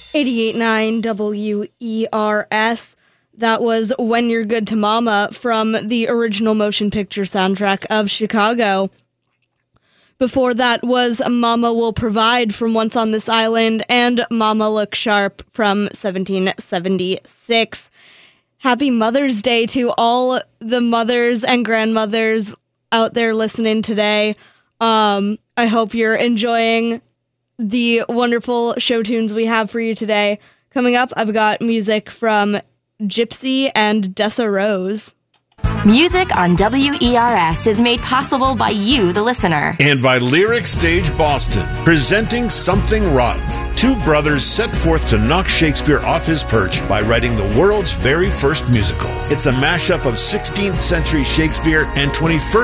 88.9 WERS. That was When You're Good to Mama from the original motion picture soundtrack of Chicago. Before that was Mama Will Provide from Once on This Island and Mama Look Sharp from 1776. Happy Mother's Day to all the mothers and grandmothers out there listening today. I hope you're enjoying the wonderful show tunes we have for you today. Coming up, I've got music from Gypsy and Dessa Rose. Music on WERS is made possible by you, the listener. And by Lyric Stage Boston, presenting Something Rotten. Two brothers set forth to knock Shakespeare off his perch by writing the world's very first musical. It's a mashup of 16th century Shakespeare and 21st